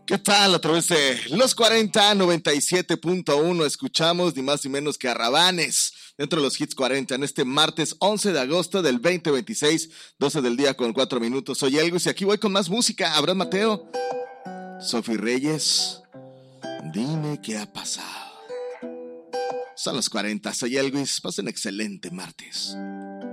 ¿Qué tal? A través de los 40, 97.1 escuchamos ni más ni menos que a Rabanes dentro de los Hits 40 en este martes 11 de agosto del 2026, 12 del día con 4 minutos. Soy Elvis y aquí voy con más música. Abraham Mateo, Sofi Reyes, dime qué ha pasado. Son los 40, soy Elvis, pasen excelente martes.